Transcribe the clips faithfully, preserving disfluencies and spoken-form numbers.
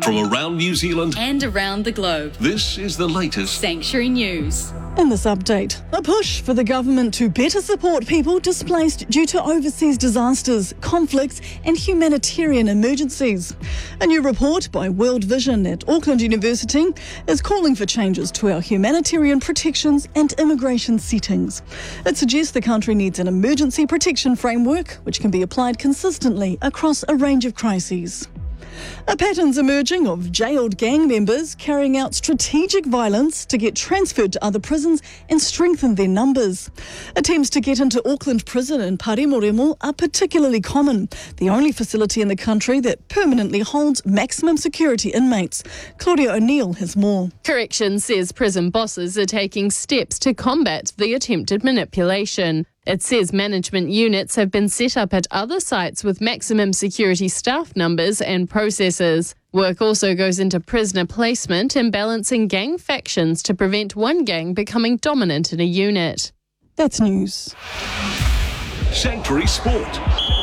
From around New Zealand and around the globe, this is the latest Sanctuary News. In this update, a push for the government to better support people displaced due to overseas disasters, conflicts and humanitarian emergencies. A new report by World Vision at Auckland University is calling for changes to our humanitarian protections and immigration settings. It suggests the country needs an emergency protection framework which can be applied consistently across a range of crises. A pattern's emerging of jailed gang members carrying out strategic violence to get transferred to other prisons and strengthen their numbers. Attempts to get into Auckland Prison in Parimoremo are particularly common, the only facility in the country that permanently holds maximum security inmates. Claudia O'Neill has more. Corrections says prison bosses are taking steps to combat the attempted manipulation. It says management units have been set up at other sites with maximum security staff numbers and processes. Work also goes into prisoner placement and balancing gang factions to prevent one gang becoming dominant in a unit. That's news. Sanctuary Sport.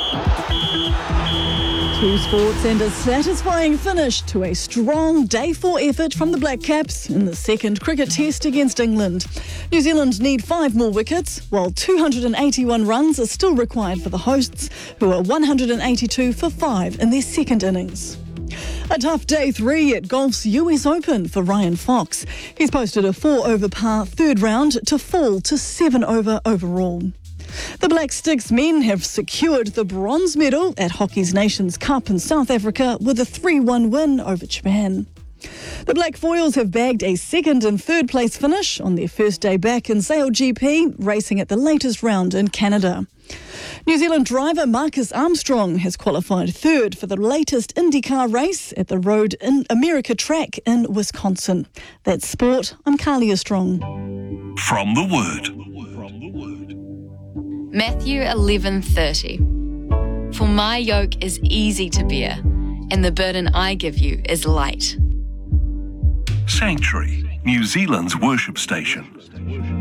Two sports and a satisfying finish to a strong day four effort from the Black Caps in the second cricket test against England. New Zealand need five more wickets, while two hundred eighty-one runs are still required for the hosts, who are one hundred eighty-two for five in their second innings. A tough day three at golf's U S Open for Ryan Fox. He's posted a four over par third round to fall to seven over overall. The Black Sticks men have secured the bronze medal at Hockey's Nations Cup in South Africa with a three one win over Japan. The Black Foils have bagged a second and third place finish on their first day back in Sail G P, racing at the latest round in Canada. New Zealand driver Marcus Armstrong has qualified third for the latest IndyCar race at the Road in America track in Wisconsin. That's sport. I'm Carlia Strong. From the Word. Matthew eleven thirty. For my yoke is easy to bear, and the burden I give you is light. Sanctuary, New Zealand's worship station.